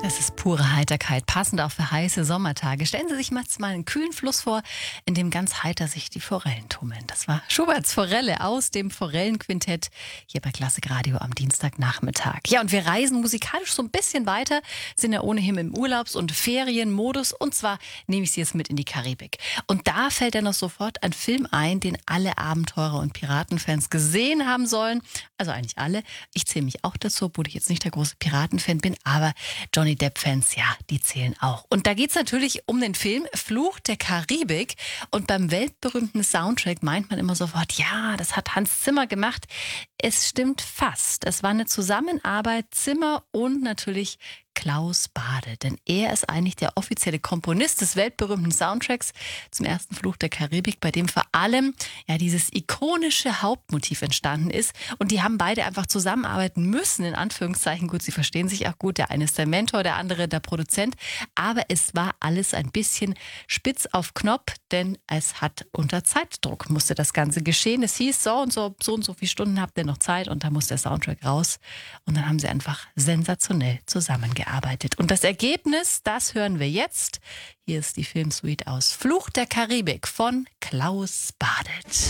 Das ist pure Heiterkeit, passend auch für heiße Sommertage. Stellen Sie sich mal einen kühlen Fluss vor, in dem ganz heiter sich die Forellen tummeln. Das war Schuberts Forelle aus dem Forellenquintett hier bei Klassik Radio am Dienstagnachmittag. Ja, und wir reisen musikalisch so ein bisschen weiter, sind ja ohnehin im Urlaubs- und Ferienmodus. Und zwar nehme ich Sie jetzt mit in die Karibik. Und da fällt dann noch sofort ein Film ein, den alle Abenteurer- und Piratenfans gesehen haben sollen. Also eigentlich alle. Ich zähle mich auch dazu, obwohl ich jetzt nicht der große Piratenfan bin, aber Johnny Depp-Fans, ja, die zählen auch. Und da geht es natürlich um den Film Fluch der Karibik. Und beim weltberühmten Soundtrack meint man immer sofort, ja, das hat Hans Zimmer gemacht. Es stimmt fast. Es war eine Zusammenarbeit Zimmer und natürlich Klaus Bade. Denn er ist eigentlich der offizielle Komponist des weltberühmten Soundtracks zum ersten Fluch der Karibik, bei dem vor allem ja dieses ikonische Hauptmotiv entstanden ist. Und die haben beide einfach zusammenarbeiten müssen, in Anführungszeichen. Gut, sie verstehen sich auch gut. Der eine ist der Mentor, der andere der Produzent. Aber es war alles ein bisschen spitz auf Knopf, denn es hat unter Zeitdruck musste das Ganze geschehen. Es hieß so und so viele Stunden habt ihr noch Zeit und da muss der Soundtrack raus. Und dann haben sie einfach sensationell zusammengearbeitet. Und das Ergebnis, das hören wir jetzt. Hier ist die Filmsuite aus Fluch der Karibik von Klaus Badet.